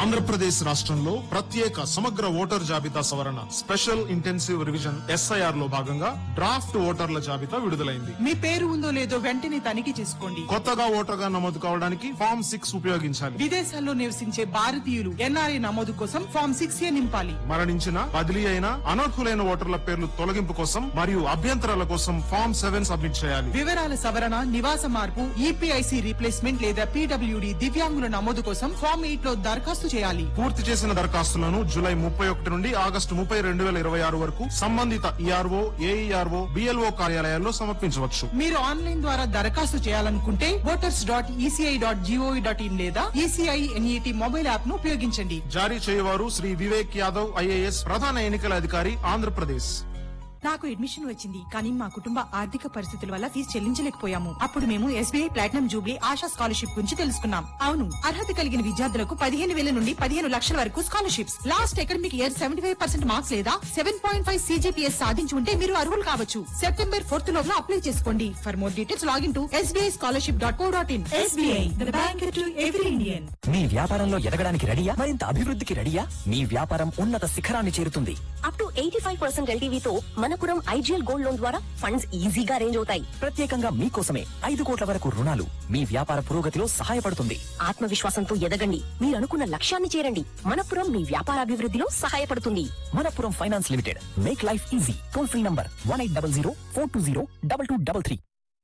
ఆంధ్రప్రదేశ్ రాష్ట్రంలో ప్రత్యేక సమగ్ర ఓటర్ జాబితా సవరణ స్పెషల్ ఇంటెన్సివ్ రివిజన్ ఎస్ఐఆర్ లో భాగంగా డ్రాఫ్ట్ ఓటర్ల జాబితా విడుదలైంది. మీ పేరు ఉందో లేదో వెంటనే తనిఖీ చేసుకోండి. కొత్తగా ఓటర్గా నమోదు కావడానికి ఫామ్ 6 ఉపయోగించాలి. విదేశాల్లో నివసించే భారతీయులు ఎన్ఆర్ఐ నమోదు కోసం ఫామ్ 6A నింపాలి. మరణించిన, బదిలీ అయిన, అనర్హులైన ఓటర్ల పేర్లు తొలగింపు కోసం మరియు అభ్యంతరాల కోసం ఫామ్ 7 సబ్మిట్ చేయాలి. వివరాల సవరణ, నివాస మార్పు, ఈపీఐసి రీప్లేస్మెంట్ లేదా పీడబ్ల్యూడి దివ్యాంగుల నమోదు కోసం ఫామ్ 8 లో దరఖాస్తు చేయాలి. పూర్తి చేసిన దరఖాస్తులను జూలై 31 నుండి ఆగస్టు 30, 2026 వరకు సంబంధిత ఈఆర్ఓ, ఏఈఆర్ఓ, బిఎల్ఓ కార్యాలయాల్లో సమర్పించవచ్చు. మీరు ఆన్లైన్ ద్వారా దరఖాస్తు చేయాలనుకుంటే voters.eci.gov.in లేదా ఈసీఐ ఎన్ఈటి మొబైల్ యాప్ ను ఉపయోగించండి. జారీ చేయవారు శ్రీ వివేక్ యాదవ్ ఐఏఎస్, ప్రధాన ఎన్నికల అధికారి, ఆంధ్రప్రదేశ్. నాకు అడ్మిషన్ వచ్చింది, కానీ మా కుటుంబ ఆర్థిక పరిస్థితుల వల్ల ఫీజు చెల్లించలేకపోయాము. అప్పుడు మేము SBI platinum Jubilee ASHA scholarship గురించి తెలుసుకున్నాం. అవును, అర్హత కలిగిన విద్యార్థులకు 15,000 నుండి 15 లక్షల వరకు scholarships. Last academic year 75% marks లేదా 7.5 CGPS సాధించి ఉంటే మీరు అర్హులు కావచ్చు. సెప్టెంబర్ 4 లోపల అప్లై చేసుకోండి. For more details login to sbischolarship.co.in. SBI, the bank to every Indian. మీ వ్యాపారంలో ఎదగడానికి రెడీయా? మరింత అభివృద్ధికి రెడీయా? మీ వ్యాపారం ఉన్నత శిఖరాన్ని చేరుతుంది. Up to 85% LTVతో Manappuram IGL gold loan ద్వారా ఫండ్స్ ఈజీగా అరేంజ్ అవుతాయి. ప్రత్యేకంగా మీకోసమే 5 కోట్ల వరకు రుణాలు మీ వ్యాపార పురోగతిలో సహాయపడుతుంది. ఆత్మవిశ్వాసంతో ఎదగండి, మీరు అనుకున్న లక్ష్యాన్ని చేరండి. మనపురం మీ వ్యాపారాభివృద్ధిలో సహాయపడుతుంది. Manappuram finance limited, make life easy. Toll free number 1800-420-2233.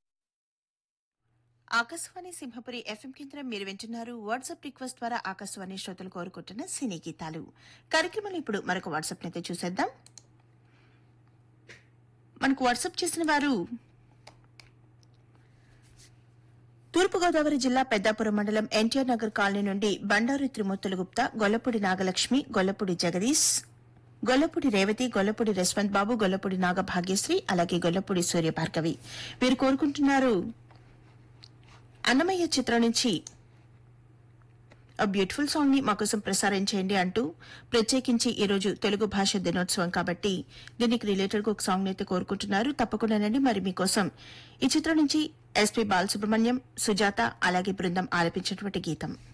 Akashvani Simhapuri FM కేంద్రం మీరు వింటున్నారు. వాట్సాప్ రిక్వెస్ట్ ద్వారా ఆకాశవాణి శ్రోతలు కోరుకుంటున్న సినీ గీతాలు కార్యక్రమంలో ఇప్పుడు మరొక వాట్సాప్ అయితే చూసేద్దాం. మనకు వాట్సాప్ చేసిన వారు తూర్పుగోదావరి జిల్లా పెద్దాపురం మండలం ఎన్టీఆర్ నగర్ కాలనీ నుండి బండారు త్రిమూర్తుల గుప్తా, గొల్లపూడి నాగలక్ష్మి, గొల్లపూడి జగదీష్, గొల్లపూడి రేవతి, గొల్లపూడి యశ్వంత్ బాబు, గొల్లపూడి నాగభాగ్యశ్రీ, అలాగే గొల్లపూడి సూర్యభార్గవి. వీరు కోరుకుంటున్నారు అన్నమయ్య చిత్రం నుంచి బ్యూటిఫుల్ సాంగ్ ని మాకోసం ప్రసారం చేయండి అంటూ, ప్రత్యేకించి ఈ రోజు తెలుగు భాష దినోత్సవం కాబట్టి దీనికి రిలేటెడ్ గా ఒక సాంగ్ అయితే కోరుకుంటున్నారు. తప్పకుండానండి, మరి మీకోసం ఈ చిత్రం నుంచి ఎస్పీ బాలసుబ్రహ్మణ్యం, సుజాత అలాగే బృందం ఆలపించినటువంటి గీతం.